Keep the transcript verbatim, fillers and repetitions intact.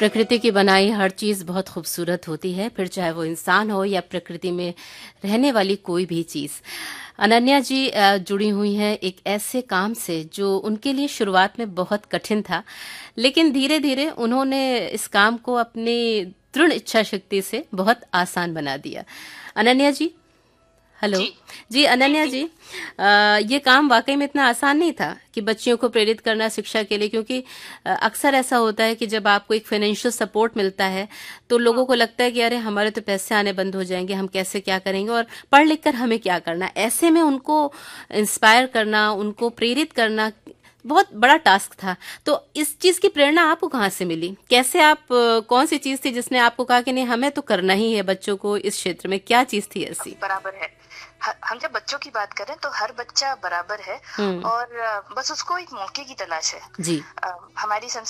प्रकृति की बनाई हर चीज़ बहुत खूबसूरत होती है, फिर चाहे वो इंसान हो या प्रकृति में रहने वाली कोई भी चीज़। अनन्या जी अ, जुड़ी हुई हैं एक ऐसे काम से जो उनके लिए शुरुआत में बहुत कठिन था, लेकिन धीरे धीरे उन्होंने इस काम को अपनी दृढ़ इच्छा शक्ति से बहुत आसान बना दिया। अनन्या जी, हेलो जी, जी। अनन्या जी, अ, ये काम वाकई में इतना आसान नहीं था कि बच्चियों को प्रेरित करना शिक्षा के लिए, क्योंकि अ, अक्सर ऐसा होता है कि जब आपको एक फाइनेंशियल सपोर्ट मिलता है तो लोगों को लगता है कि अरे हमारे तो पैसे आने बंद हो जाएंगे, हम कैसे क्या करेंगे और पढ़ लिख कर हमें क्या करना। ऐसे में उनको इंस्पायर करना, उनको प्रेरित करना बहुत बड़ा टास्क था। तो इस चीज की प्रेरणा आपको कहाँ से मिली? कैसे आप, अ, कौन सी चीज थी जिसने आपको कहा कि नहीं हमें तो करना ही है बच्चों को इस क्षेत्र में? क्या चीज थी ऐसी? बराबर है। ह- हम जब बच्चों की बात करें तो हर बच्चा बराबर है हम्म। और अ, बस उसको एक मौके की तलाश है। जी। अ, हमारी